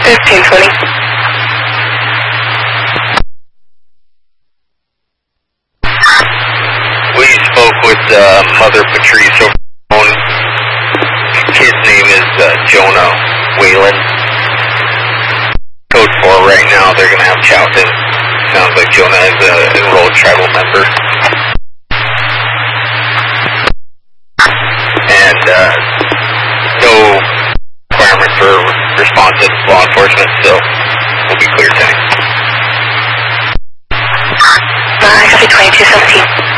1520. We spoke with Mother Patrice over the phone. Kid's name is Jonah Whalen. Code 4 right now, they're going to have Chowton. Sounds like Jonah is an enrolled tribal member. And no requirement for responsive law enforcement, so we'll be clear tonight. Copy 2217.